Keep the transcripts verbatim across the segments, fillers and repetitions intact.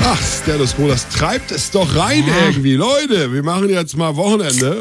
Ach, Status Quo, das treibt es doch rein ja. irgendwie. Leute, wir machen jetzt mal Wochenende.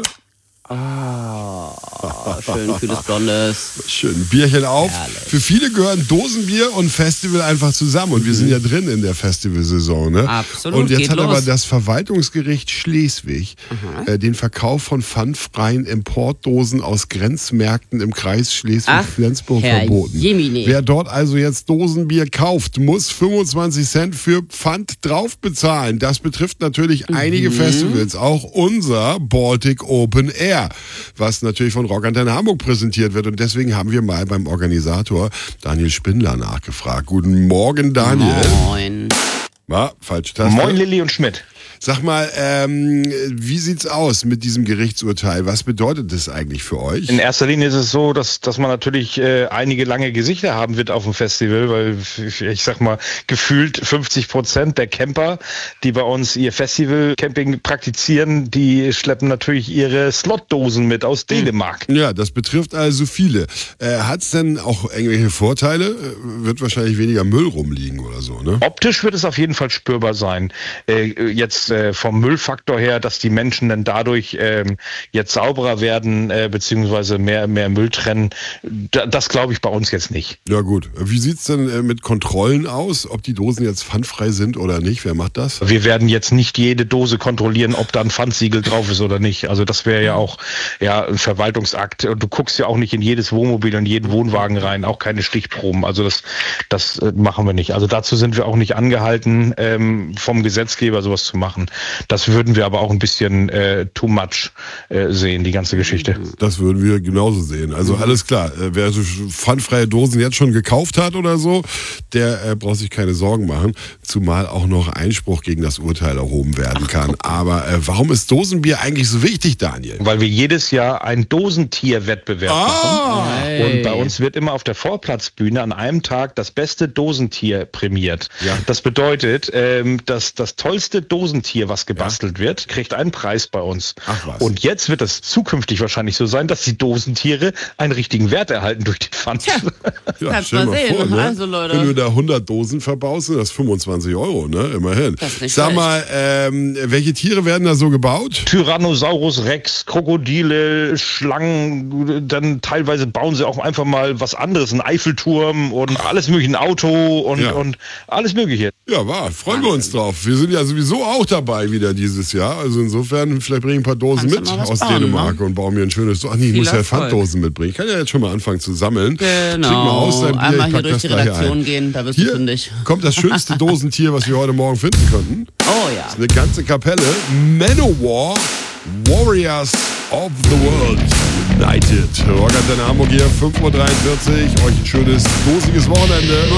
Ah, schön kühles Blondes. Schön Bierchen auf. Herrlich. Für viele gehören Dosenbier und Festival einfach zusammen. Und wir sind ja drin in der Festivalsaison. Ne? Absolut, und jetzt geht hat los. aber das Verwaltungsgericht Schleswig äh, den Verkauf von pfandfreien Importdosen aus Grenzmärkten im Kreis Schleswig-Flensburg verboten. Jemine. Wer dort also jetzt Dosenbier kauft, muss fünfundzwanzig Cent für Pfand drauf bezahlen. Das betrifft natürlich mhm. einige Festivals, auch unser Baltic Open Air, was natürlich von Rockantenne Hamburg präsentiert wird. Und deswegen haben wir mal beim Organisator Daniel Spindler nachgefragt. Guten Morgen, Daniel. Moin. Ja, falsche Taste. Moin, Lilly und Schmidt. Sag mal, ähm, wie sieht's aus mit diesem Gerichtsurteil? Was bedeutet das eigentlich für euch? In erster Linie ist es so, dass dass man natürlich äh, einige lange Gesichter haben wird auf dem Festival, weil ich sag mal, gefühlt fünfzig Prozent der Camper, die bei uns ihr Festival-Camping praktizieren, die schleppen natürlich ihre Slotdosen mit aus Dänemark. Ja, das betrifft also viele. Äh, hat's denn auch irgendwelche Vorteile? Äh, wird wahrscheinlich weniger Müll rumliegen oder so, ne? Optisch wird es auf jeden Fall spürbar sein. Äh, jetzt äh, vom Müllfaktor her, dass die Menschen dann dadurch ähm, jetzt sauberer werden, äh, beziehungsweise mehr, mehr Müll trennen, da, das glaube ich bei uns jetzt nicht. Ja gut. Wie sieht's denn äh, mit Kontrollen aus? Ob die Dosen jetzt pfandfrei sind oder nicht? Wer macht das? Wir werden jetzt nicht jede Dose kontrollieren, ob da ein Pfandsiegel drauf ist oder nicht. Also das wäre ja auch ja ein Verwaltungsakt. Und du guckst ja auch nicht in jedes Wohnmobil und jeden Wohnwagen rein, auch keine Stichproben. Also das, das äh, machen wir nicht. Also dazu sind wir auch nicht angehalten, ähm, vom Gesetzgeber sowas zu machen. Das würden wir aber auch ein bisschen äh, too much äh, sehen, die ganze Geschichte. Das würden wir genauso sehen. Also alles klar, äh, wer so pfandfreie Dosen jetzt schon gekauft hat oder so, der äh, braucht sich keine Sorgen machen, zumal auch noch Einspruch gegen das Urteil erhoben werden kann. Aber äh, warum ist Dosenbier eigentlich so wichtig, Daniel? Weil wir jedes Jahr einen Dosentierwettbewerb Ah. machen. Hey. Und bei uns wird immer auf der Vorplatzbühne an einem Tag das beste Dosentier prämiert. Ja. Das bedeutet, ähm, dass das tollste Dosentier, was gebastelt ja. wird, kriegt einen Preis bei uns. Ach was. Und jetzt wird es zukünftig wahrscheinlich so sein, dass die Dosentiere einen richtigen Wert erhalten durch den Pfand. Tja. Ja, Kannst stell mal mal sehen. vor, ne? Also, Leute. Wenn du da hundert Dosen verbaust, sind das fünfundzwanzig Euro, ne? Immerhin. Das ist nicht Sag schlecht. mal, ähm, welche Tiere werden da so gebaut? Tyrannosaurus Rex, Krokodile, Schlangen, dann teilweise bauen sie auch einfach mal was anderes, einen Eiffelturm und alles mögliche, ein Auto und, Ja. und alles mögliche. Ja, wahr. Freuen wir uns drauf. Wir sind ja sowieso auch dabei wieder dieses Jahr. Also insofern, vielleicht bringe ich ein paar Dosen Kannst du mit mal was aus bauen, Dänemark ne? und baue mir ein schönes... Ach nee, ich Viel muss ja Erfolg. Pfanddosen mitbringen. Ich kann ja jetzt schon mal anfangen zu sammeln. Genau. Trink mal aus dein Bier, Einmal ich hier pack durch das die gleich Redaktion ein. gehen, da wirst du Hier fündig. kommt das schönste Dosentier, was wir heute Morgen finden konnten. Oh ja. Eine ganze Kapelle. Manowar, Warriors of the World United. Rockantenne Hamburg hier, fünf Uhr dreiundvierzig. Euch ein schönes, dosiges Wochenende.